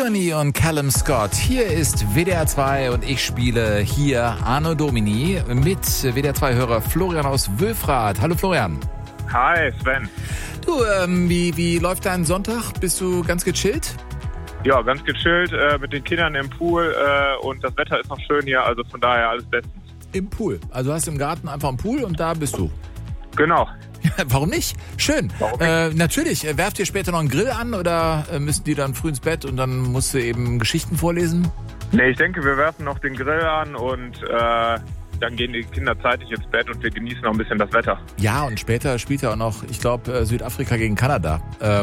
Melanie und Callum Scott. Hier ist WDR 2 und ich spiele hier Anno Domini mit WDR 2-Hörer Florian aus Wülfrath. Hallo Florian. Hi Sven. Du, wie läuft dein Sonntag? Bist du ganz gechillt? Ja, ganz gechillt mit den Kindern im Pool und das Wetter ist noch schön hier, also von daher alles bestens. Im Pool? Also hast du im Garten einfach einen Pool und da bist du? Genau. Warum nicht? Schön. Warum nicht? Natürlich. Werft ihr später noch einen Grill an oder müssen die dann früh ins Bett und dann musst du eben Geschichten vorlesen? Nee, ich denke, wir werfen noch den Grill an und dann gehen die Kinder zeitig ins Bett und wir genießen noch ein bisschen das Wetter. Ja, und später spielt ja auch noch, ich glaube, Südafrika gegen Kanada.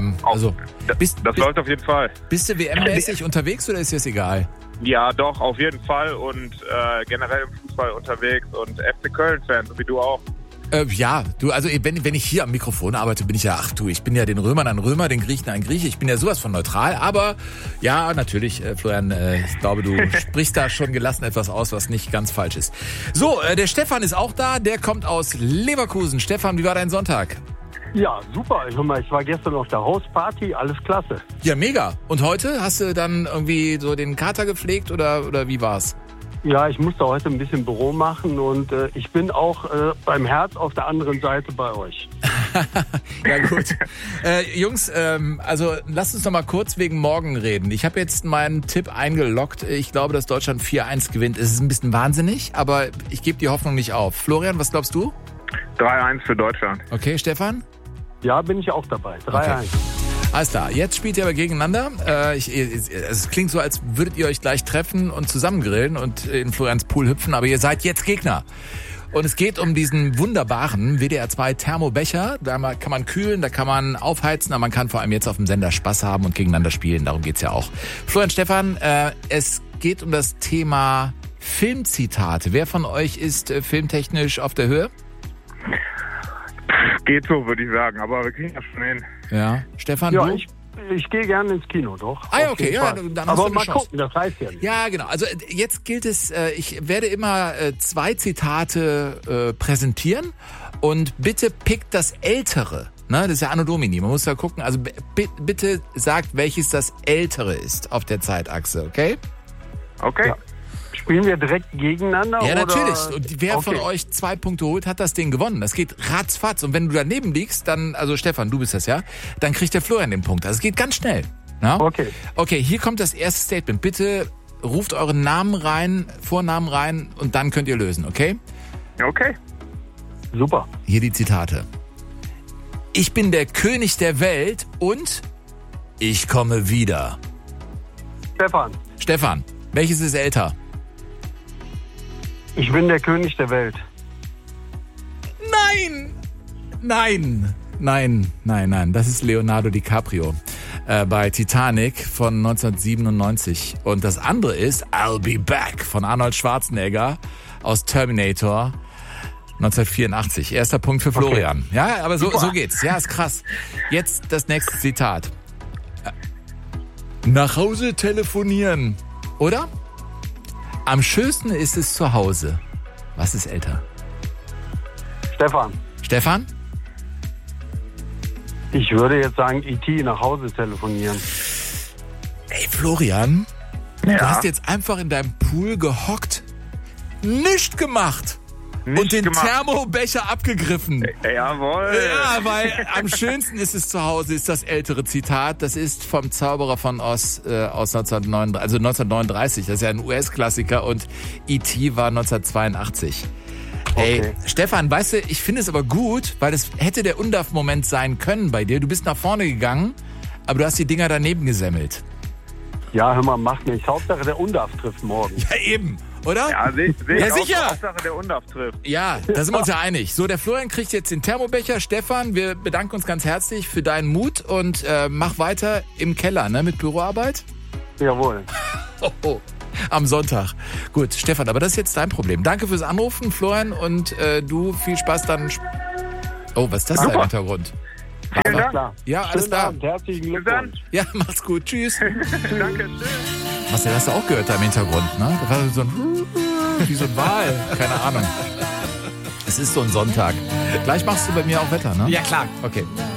Das läuft auf jeden Fall. Bist du WM-mäßig unterwegs oder ist dir das egal? Ja, doch, auf jeden Fall und generell im Fußball unterwegs und FC Köln-Fan, so wie du auch. Ja, du, also wenn ich hier am Mikrofon arbeite, bin ich ja, ich bin ja den Römern ein Römer, den Griechen ein Grieche, ich bin ja sowas von neutral, aber ja, natürlich, Florian, ich glaube, du sprichst da schon gelassen etwas aus, was nicht ganz falsch ist. So, der Stefan ist auch da, der kommt aus Leverkusen. Stefan, wie war dein Sonntag? Ja, super. Ich war gestern auf der Hausparty, alles klasse. Ja, mega. Und heute? Hast du dann irgendwie so den Kater gepflegt oder wie war's? Ja, ich musste heute ein bisschen Büro machen und ich bin auch beim Herz auf der anderen Seite bei euch. Ja gut. Jungs, also lasst uns noch mal kurz wegen morgen reden. Ich habe jetzt meinen Tipp eingeloggt. Ich glaube, dass Deutschland 4-1 gewinnt. Es ist ein bisschen wahnsinnig, aber ich gebe die Hoffnung nicht auf. Florian, was glaubst du? 3-1 für Deutschland. Okay, Stefan? Ja, bin ich auch dabei. 3-1. Okay. Alles klar, jetzt spielt ihr aber gegeneinander. Es klingt so, als würdet ihr euch gleich treffen und zusammen grillen und in Florians Pool hüpfen, aber ihr seid jetzt Gegner. Und es geht um diesen wunderbaren WDR 2 Thermobecher. Da kann man kühlen, da kann man aufheizen, aber man kann vor allem jetzt auf dem Sender Spaß haben und gegeneinander spielen. Darum geht's ja auch. Florian, Stefan, es geht um das Thema Filmzitate. Wer von euch ist filmtechnisch auf der Höhe? Geht so, würde ich sagen, aber wir kriegen das schon hin. Ja, Stefan, Ja, du? ich gehe gerne ins Kino, doch. Ah ja, okay, ja, dann hast aber du mal eine Chance. gucken, das heißt ja nicht. Ja, genau. Also jetzt gilt es, ich werde immer 2 Zitate präsentieren und bitte pickt das Ältere. Ne, das ist ja Anno Domini, man muss da gucken. Also bitte sagt, welches das Ältere ist auf der Zeitachse, okay? Okay. Ja. Spielen wir direkt gegeneinander? Ja, oder? natürlich. Und wer von Okay. euch 2 Punkte holt, hat das Ding gewonnen. Das geht ratzfatz. Und wenn du daneben liegst, dann, also Stefan, du bist das, ja? Dann kriegt der Florian den Punkt. Also es geht ganz schnell. Ja? Okay. Okay, hier kommt das erste Statement. Bitte ruft euren Namen rein, Vornamen rein und dann könnt ihr lösen, okay? Okay. Super. Hier die Zitate. Ich bin der König der Welt und ich komme wieder. Stefan, Stefan, welches ist älter? ich bin der König der Welt. Nein! Nein. Das ist Leonardo DiCaprio bei Titanic von 1997. Und das andere ist I'll Be Back von Arnold Schwarzenegger aus Terminator 1984. Erster Punkt für Florian. Okay. Ja, aber so geht's. Ja, ist krass. Jetzt das nächste Zitat. Nach Hause telefonieren. Oder? Am schönsten ist es zu Hause. Was ist älter? Stefan, Stefan? ich würde jetzt sagen, E.T. nach Hause telefonieren. Ey, Florian, Ja. du hast jetzt einfach in deinem Pool gehockt, nichts gemacht und den Thermobecher abgegriffen. Jawohl. Ja, weil am schönsten ist es zu Hause, ist das ältere Zitat. Das ist vom Zauberer von Oz aus 1939. Das ist ja ein US-Klassiker und E.T. war 1982. Ey, Okay. Stefan, weißt du, ich finde es aber gut, weil das hätte der Undarf-Moment sein können bei dir. Du bist nach vorne gegangen, aber du hast die Dinger daneben gesemmelt. Ja, hör mal, macht nichts. Hauptsache der Undarf trifft morgen. Ja, eben, oder? Ja, seh Ja, ich auch. sicher. Hauptsache der Undarf trifft. Ja, da sind wir uns ja einig. So, der Florian kriegt jetzt den Thermobecher. Stefan, wir bedanken uns ganz herzlich für deinen Mut und mach weiter im Keller, ne, mit Büroarbeit. Jawohl. Oh. Am Sonntag. Gut, Stefan, aber das ist jetzt dein Problem. Danke fürs Anrufen, Florian, und du viel Spaß dann. Oh, was ist das da im Hintergrund? Vielen Dank. Klar. Ja, alles Schönen klar. Abend, herzlichen Bis dann. Glückwunsch. Ja, macht's gut. Tschüss. Danke. Tschüss. Was, hast du auch gehört da im Hintergrund, ne? Da war so ein wie so ein Wal. Keine Ahnung. Es ist so ein Sonntag. Gleich machst du bei mir auch Wetter, ne? Ja, klar. Okay.